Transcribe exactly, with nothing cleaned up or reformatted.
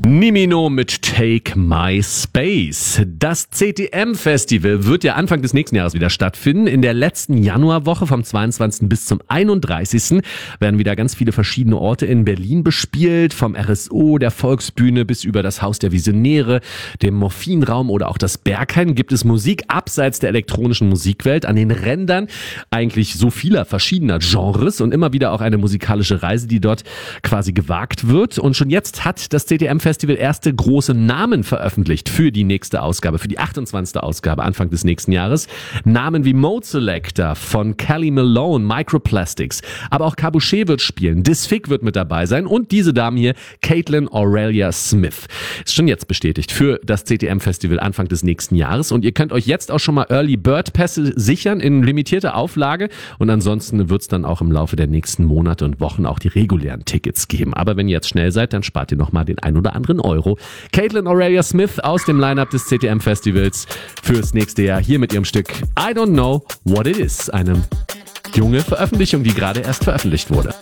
Nimino mit Take My Space. Das C T M-Festival wird ja Anfang des nächsten Jahres wieder stattfinden. In der letzten Januarwoche vom zweiundzwanzigsten bis zum einunddreißigsten werden wieder ganz viele verschiedene Orte in Berlin bespielt. Vom R S O, der Volksbühne bis über das Haus der Visionäre, dem Morphinraum oder auch das Berghain gibt es Musik abseits der elektronischen Musikwelt. An den Rändern eigentlich so vieler verschiedener Genres und immer wieder auch eine musikalische Reise, die dort quasi gewagt wird. Und schon jetzt hat das C T M-Festival erste große Namen veröffentlicht für die nächste Ausgabe, für die achtundzwanzigste Ausgabe Anfang des nächsten Jahres. Namen wie Mode Selector von Kelly Malone, Microplastics, aber auch Caboche wird spielen, Disfig wird mit dabei sein und diese Dame hier, Caitlin Aurelia Smith. Ist schon jetzt bestätigt für das C T M-Festival Anfang des nächsten Jahres und ihr könnt euch jetzt auch schon mal Early Bird Pässe sichern in limitierter Auflage und ansonsten wird es dann auch im Laufe der nächsten Monate und Wochen auch die regulären Tickets geben. Aber wenn ihr jetzt schnell seid, dann spart ihr nochmal den ein oder anderen Euro. Caitlin Aurelia Smith aus dem Line-Up des C T M-Festivals fürs nächste Jahr hier mit ihrem Stück I Don't Know What It Is. Eine junge Veröffentlichung, die gerade erst veröffentlicht wurde.